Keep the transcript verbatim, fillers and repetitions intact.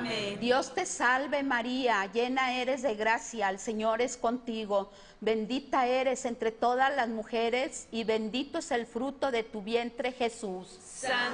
Amén. Dios te salve María, llena eres de gracia, el Señor es contigo. Bendita eres entre todas las mujeres y bendito es el fruto de tu vientre Jesús. Santa